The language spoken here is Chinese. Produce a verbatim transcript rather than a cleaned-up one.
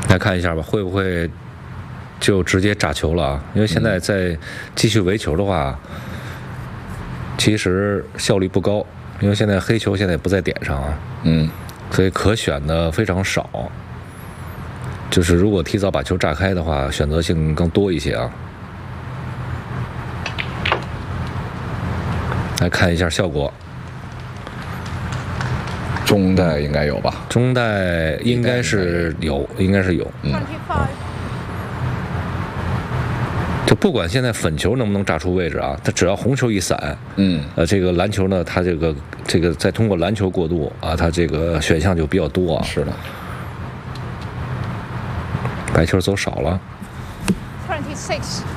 来看一下吧，会不会就直接炸球了啊？因为现在再继续围球的话，其实效率不高，因为现在黑球现在也不在点上啊， 嗯， 所以可选的非常少。就是如果提早把球炸开的话，选择性更多一些啊。来看一下效果。 中带应该有吧？ 中带应该是有，应该是有。嗯。就不管现在粉球能不能炸出位置啊，它只要红球一散， 嗯， 呃，这个篮球呢，它这个这个再通过篮球过渡啊，它这个选项就比较多啊。 是的。 白球走少了。 twenty-six